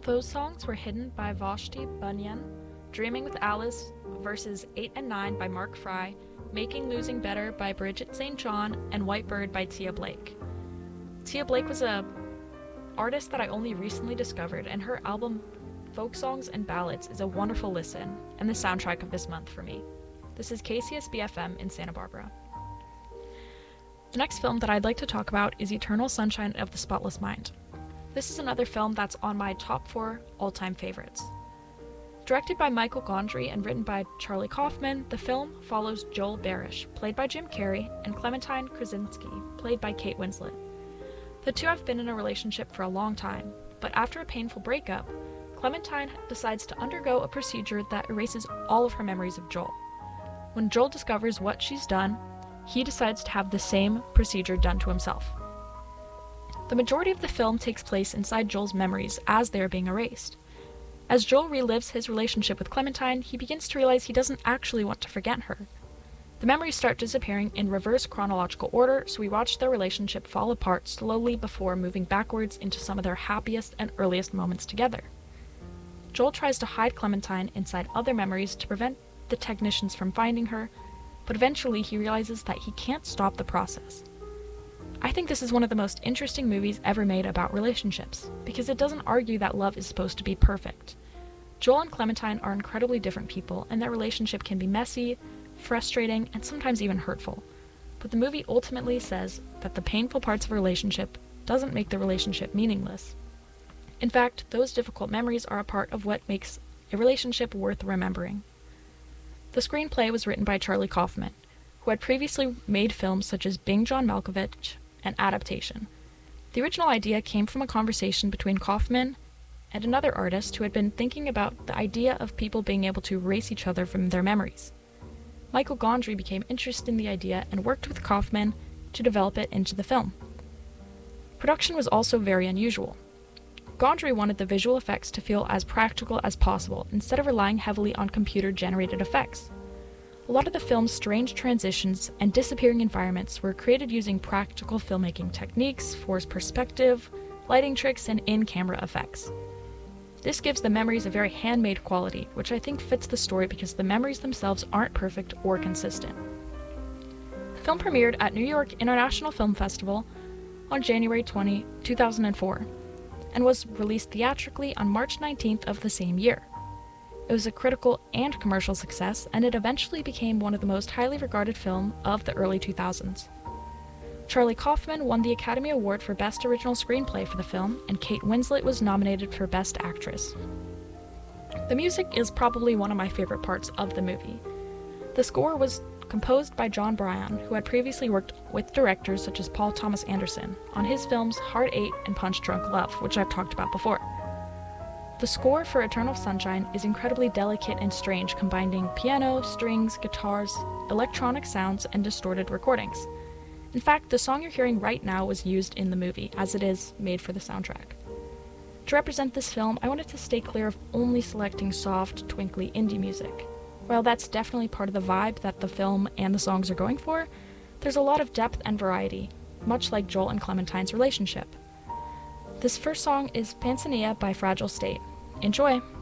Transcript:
Those songs were Hidden by Vashti Bunyan, Dreaming with Alice versus 8 and 9 by Mark Fry, Making Losing Better by Bridget St. John, and White Bird by Tia Blake. Tia Blake was a artist that I only recently discovered, and her album Folk Songs and Ballads is a wonderful listen and the soundtrack of this month for me. This is KCSB-FM in Santa Barbara. The next film that I'd like to talk about is Eternal Sunshine of the Spotless Mind. This is another film that's on my top 4 all-time favorites. Directed by Michael Gondry and written by Charlie Kaufman, the film follows Joel Barish, played by Jim Carrey, and Clementine Krasinski, played by Kate Winslet. The two have been in a relationship for a long time, but after a painful breakup, Clementine decides to undergo a procedure that erases all of her memories of Joel. When Joel discovers what she's done, he decides to have the same procedure done to himself. The majority of the film takes place inside Joel's memories as they are being erased. As Joel relives his relationship with Clementine, he begins to realize he doesn't actually want to forget her. The memories start disappearing in reverse chronological order, so we watch their relationship fall apart slowly before moving backwards into some of their happiest and earliest moments together. Joel tries to hide Clementine inside other memories to prevent the technicians from finding her, but eventually he realizes that he can't stop the process. I think this is one of the most interesting movies ever made about relationships, because it doesn't argue that love is supposed to be perfect. Joel and Clementine are incredibly different people, and their relationship can be messy, frustrating, and sometimes even hurtful. But the movie ultimately says that the painful parts of a relationship doesn't make the relationship meaningless. In fact, those difficult memories are a part of what makes a relationship worth remembering. The screenplay was written by Charlie Kaufman, who had previously made films such as Being John Malkovich and Adaptation. The original idea came from a conversation between Kaufman and another artist who had been thinking about the idea of people being able to erase each other from their memories. Michael Gondry became interested in the idea and worked with Kaufman to develop it into the film. Production was also very unusual. Gondry wanted the visual effects to feel as practical as possible, instead of relying heavily on computer-generated effects. A lot of the film's strange transitions and disappearing environments were created using practical filmmaking techniques, forced perspective, lighting tricks, and in-camera effects. This gives the memories a very handmade quality, which I think fits the story because the memories themselves aren't perfect or consistent. The film premiered at New York International Film Festival on January 20, 2004, and was released theatrically on March 19th of the same year. It was a critical and commercial success, and it eventually became one of the most highly regarded films of the early 2000s. Charlie Kaufman won the Academy Award for Best Original Screenplay for the film, and Kate Winslet was nominated for Best Actress. The music is probably one of my favorite parts of the movie. The score was composed by John Bryan, who had previously worked with directors such as Paul Thomas Anderson on his films Hard Eight and Punch Drunk Love, which I've talked about before. The score for Eternal Sunshine is incredibly delicate and strange, combining piano, strings, guitars, electronic sounds, and distorted recordings. In fact, the song you're hearing right now was used in the movie, as it is made for the soundtrack. To represent this film, I wanted to stay clear of only selecting soft, twinkly indie music. While that's definitely part of the vibe that the film and the songs are going for, there's a lot of depth and variety, much like Joel and Clementine's relationship. This first song is Panzania by Fragile State. Enjoy!